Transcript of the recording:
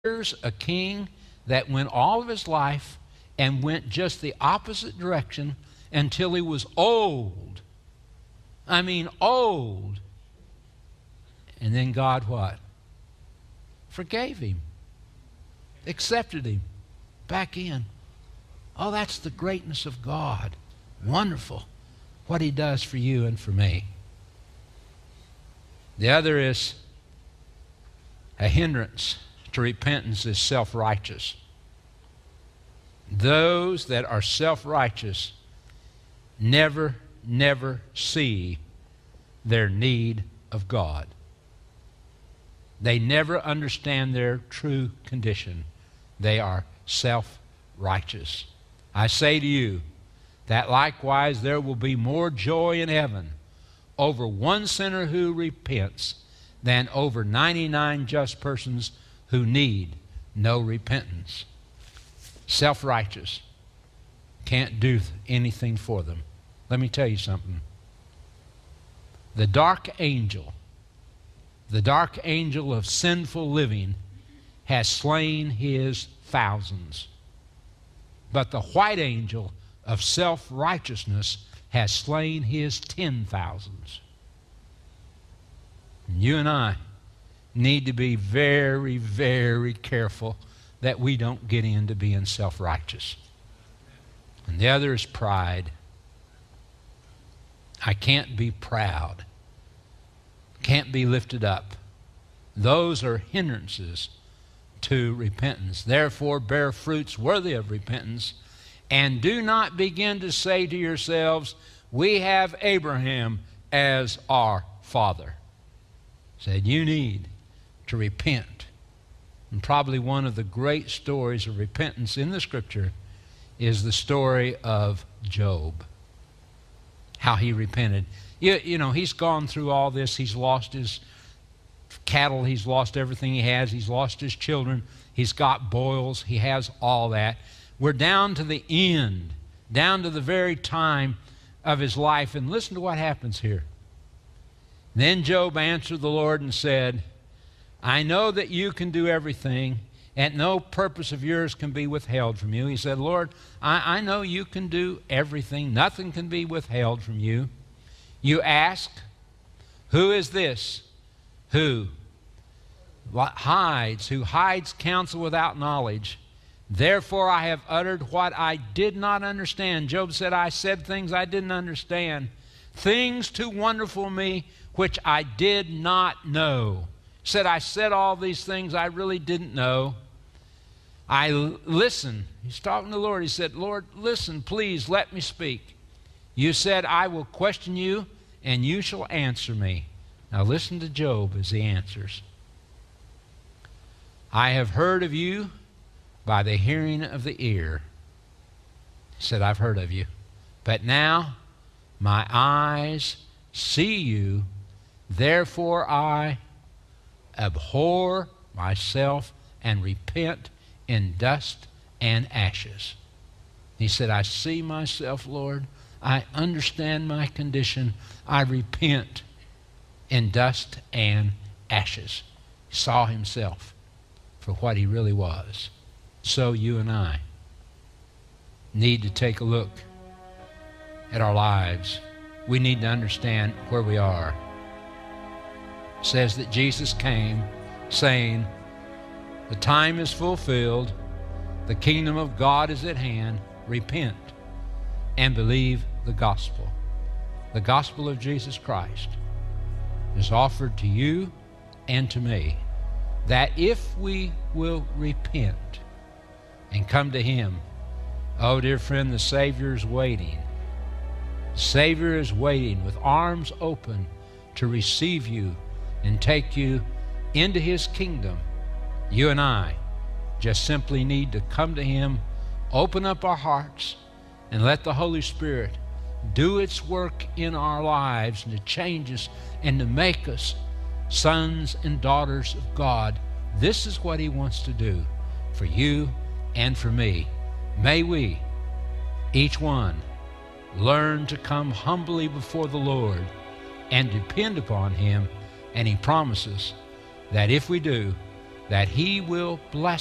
Here's a king that went all of his life and went just the opposite direction until he was old. I mean, old. And then God what? Forgave him. Accepted him back in. Oh, that's the greatness of God. Wonderful what he does for you and for me. The other is a hindrance to repentance is self-righteous. Those that are self-righteous never see their need of God. They never understand their true condition. They are self-righteous. I say to you that likewise there will be more joy in heaven over one sinner who repents than over 99 just persons who need no repentance. Self-righteous can't do anything for them. Let me tell you something. The dark angel of sinful living has slain his thousands. But the white angel of self-righteousness has slain his 10,000s. You and I need to be very, very careful that we don't get into being self-righteous. And the other is pride. I can't be proud. Can't be lifted up. Those are hindrances to repentance. Therefore, bear fruits worthy of repentance, and do not begin to say to yourselves, we have Abraham as our father. Said you need to repent. And probably one of the great stories of repentance in the Scripture is the story of Job. How he repented. You know, he's gone through all this. He's lost his cattle. He's lost everything he has. He's lost his children. He's got boils. He has all that. We're down to the end, down to the very time of his life. And listen to what happens here. Then Job answered the Lord and said, I know that you can do everything, and no purpose of yours can be withheld from you. He said, Lord, I know you can do everything. Nothing can be withheld from you. You ask, who is this who hides counsel without knowledge? Therefore I have uttered what I did not understand. Job said, I said things I didn't understand, things too wonderful for me which I did not know. Said, I said all these things I really didn't know. Listen. He's talking to the Lord. He said, Lord, listen, please let me speak. You said, I will question you, and you shall answer me. Now listen to Job as he answers. I have heard of you by the hearing of the ear. He said, I've heard of you. But now my eyes see you, therefore I abhor myself and repent in dust and ashes. He said, I see myself, Lord. I understand my condition. I repent in dust and ashes. He saw himself for what he really was. So you and I need to take a look at our lives. We need to understand where we are. It says that Jesus came saying, the time is fulfilled, the kingdom of God is at hand, repent and believe the gospel. The gospel of Jesus Christ is offered to you and to me, that if we will repent and come to him, oh dear friend, the Savior is waiting. The Savior is waiting with arms open to receive you and take you into his kingdom. You and I just simply need to come to him, open up our hearts, and let the Holy Spirit do its work in our lives and to change us and to make us sons and daughters of God. This is what he wants to do for you and for me. May we, each one, learn to come humbly before the Lord and depend upon him. And he promises that if we do, that He will bless